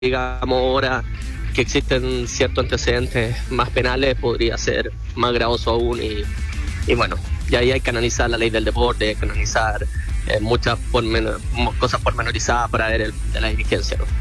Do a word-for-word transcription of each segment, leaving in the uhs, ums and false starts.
digamos ahora que existen ciertos antecedentes más penales, podría ser más gravoso aún y, y bueno, y ahí hay que analizar la ley del deporte, hay que analizar eh, muchas pormenor, cosas pormenorizadas para ver el, de la dirigencia, ¿no?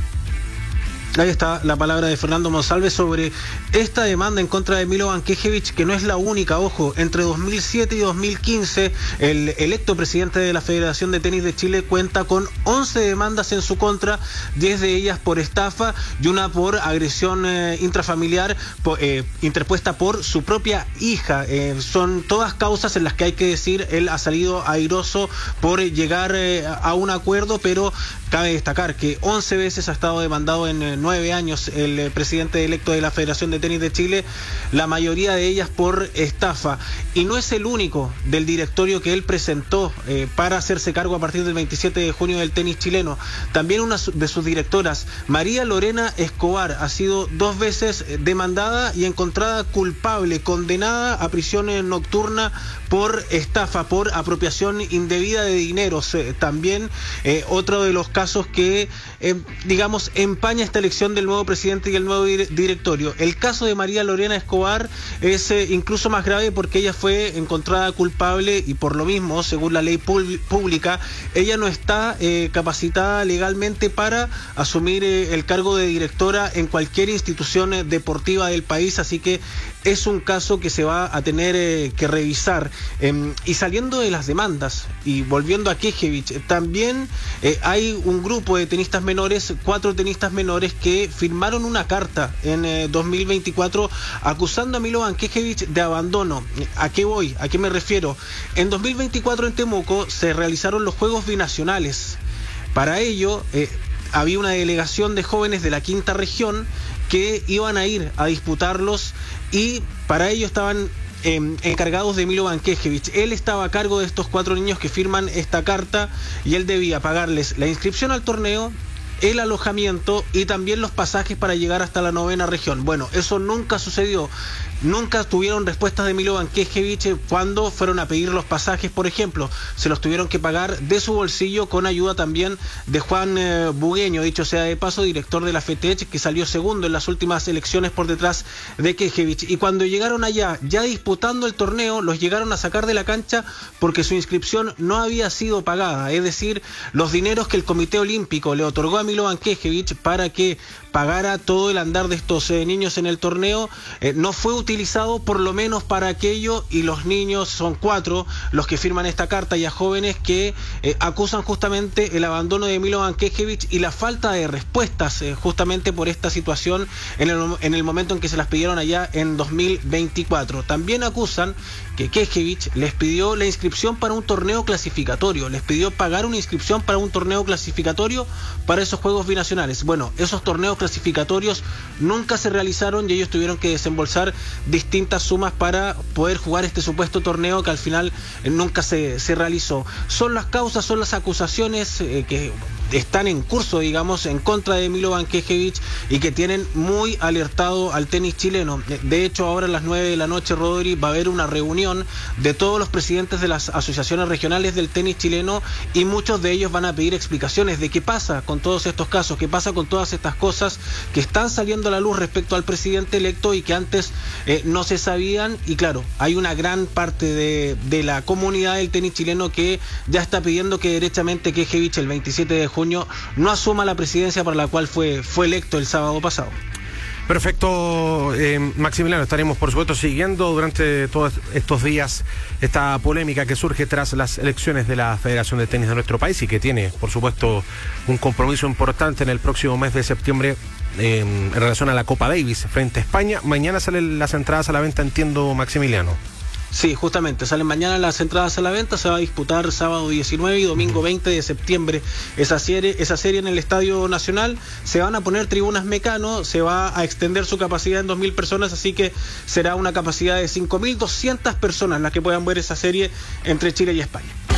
Ahí está la palabra de Fernando Monsalve sobre esta demanda en contra de Milovan Knežević, que no es la única, ojo. Entre dos mil siete y dos mil quince, el electo presidente de la Federación de Tenis de Chile cuenta con once demandas en su contra, diez de ellas por estafa y una por agresión eh, intrafamiliar po, eh, interpuesta por su propia hija. Eh, son todas causas en las que hay que decir, él ha salido airoso por llegar eh, a un acuerdo, pero cabe destacar que once veces ha estado demandado en eh, nueve años el eh, presidente electo de la Federación de Tenis de Chile, la mayoría de ellas por estafa. Y no es el único del directorio que él presentó eh, para hacerse cargo a partir del veintisiete de junio del tenis chileno. También una de sus directoras, María Lorena Escobar, ha sido dos veces demandada y encontrada culpable, condenada a prisión nocturna por estafa, por apropiación indebida de dineros. Eh, también eh, otro de los casos que, eh, digamos, empaña esta elección del nuevo presidente y el nuevo dire- directorio. El caso de María Lorena Escobar es eh, incluso más grave porque ella fue encontrada culpable y por lo mismo, según la ley pub- pública, ella no está eh, capacitada legalmente para asumir eh, el cargo de directora en cualquier institución eh, deportiva del país, así que es un caso que se va a tener eh, que revisar. Eh, y saliendo de las demandas y volviendo a Knežević, también eh, hay un grupo de tenistas menores, cuatro tenistas menores que firmaron una carta en eh, dos mil veinticuatro acusando a Milovan Knežević de abandono. ¿A qué voy? ¿A qué me refiero? En dos mil veinticuatro en Temuco se realizaron los Juegos Binacionales. Para ello eh, había una delegación de jóvenes de la quinta región que iban a ir a disputarlos y para ello estaban eh, encargados de Milovan Knežević. Él estaba a cargo de estos cuatro niños que firman esta carta y él debía pagarles la inscripción al torneo, el alojamiento y también los pasajes para llegar hasta la novena región. Bueno, eso nunca sucedió. Nunca tuvieron respuestas de Milovan Knežević cuando fueron a pedir los pasajes, por ejemplo. Se los tuvieron que pagar de su bolsillo con ayuda también de Juan eh, Bugueño, dicho sea de paso, director de la FETECH, que salió segundo en las últimas elecciones por detrás de Knežević. Y cuando llegaron allá, ya disputando el torneo, los llegaron a sacar de la cancha porque su inscripción no había sido pagada. Es decir, los dineros que el Comité Olímpico le otorgó a Milovan Knežević para que pagara todo el andar de estos eh, niños en el torneo, eh, no fue utilizado por lo menos para aquello, y los niños son cuatro los que firman esta carta, ya jóvenes que eh, acusan justamente el abandono de Milovan Knežević y la falta de respuestas eh, justamente por esta situación en el, en el momento en que se las pidieron allá en dos mil veinticuatro. También acusan que Knežević les pidió la inscripción para un torneo clasificatorio, les pidió pagar una inscripción para un torneo clasificatorio para esos Juegos Binacionales. Bueno, esos torneos clasificatorios nunca se realizaron y ellos tuvieron que desembolsar distintas sumas para poder jugar este supuesto torneo que al final eh, nunca se, se realizó. Son las causas, son las acusaciones eh, que están en curso, digamos, en contra de Milovan Knežević y que tienen muy alertado al tenis chileno. De hecho, ahora a las nueve de la noche, Rodri, va a haber una reunión de todos los presidentes de las asociaciones regionales del tenis chileno y muchos de ellos van a pedir explicaciones de qué pasa con todos estos casos, qué pasa con todas estas cosas que están saliendo a la luz respecto al presidente electo y que antes eh, no se sabían. Y claro, hay una gran parte de, de la comunidad del tenis chileno que ya está pidiendo que derechamente Knežević el veintisiete de junio no asuma la presidencia para la cual fue, fue electo el sábado pasado. Perfecto, eh, Maximiliano, estaremos por supuesto siguiendo durante todos estos días esta polémica que surge tras las elecciones de la Federación de Tenis de nuestro país y que tiene por supuesto un compromiso importante en el próximo mes de septiembre eh, en relación a la Copa Davis frente a España. Mañana salen las entradas a la venta, entiendo, Maximiliano. Sí, justamente, salen mañana las entradas a la venta, se va a disputar sábado diecinueve y domingo veinte de septiembre esa serie, esa serie en el Estadio Nacional. Se van a poner tribunas Mecano, se va a extender su capacidad en dos mil personas, así que será una capacidad de cinco mil doscientas personas las que puedan ver esa serie entre Chile y España.